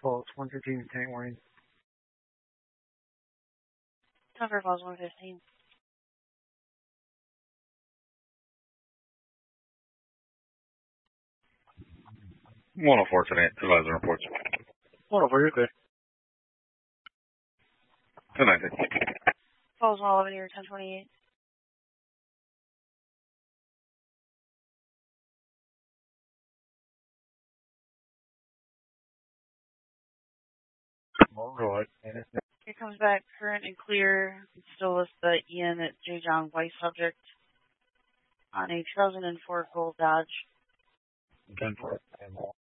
Falls 115 tank warning. Tucker Falls 115. 104 today. Advisor reports. 104, you're clear. Good night. Falls 111 here, 1028. Go ahead. Here comes back current and clear. Still with the Ian at J. John White subject on a 2004 Gold Dodge. 10-4.